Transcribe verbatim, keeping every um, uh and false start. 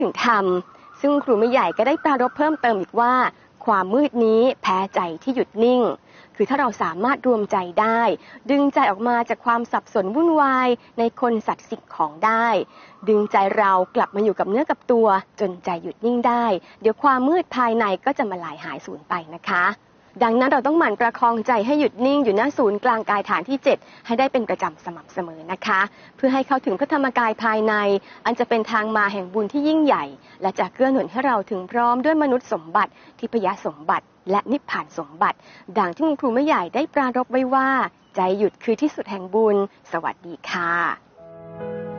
ถึงธรรมซึ่งครูไม่ใหญ่ก็ได้ปรารภเพิ่มเติมอีกว่าความมืดนี้แพ้ใจที่หยุดนิ่งคือถ้าเราสามารถรวมใจได้ดึงใจออกมาจากความสับสนวุ่นวายในคนสัตว์สิ่งของได้ดึงใจเรากลับมาอยู่กับเนื้อกับตัวจนใจหยุดนิ่งได้เดี๋ยวความมืดภายในก็จะมาลายหายสูญไปนะคะดังนั้นเราต้องหมั่นประคองใจให้หยุดนิ่งอยู่หน้าศูนย์กลางกายฐานที่เจ็ดให้ได้เป็นประจำสม่ำเสมอนะคะเพื่อให้เข้าถึงพระธรรมกายภายในอันจะเป็นทางมาแห่งบุญที่ยิ่งใหญ่และจะเกื้อหนุนให้เราถึงพร้อมด้วยมนุษย์สมบัติทิพยสมบัติและนิพพานสมบัติดังที่คุณครูแม่ใหญ่ได้ปรารภไว้ว่าใจหยุดคือที่สุดแห่งบุญสวัสดีค่ะ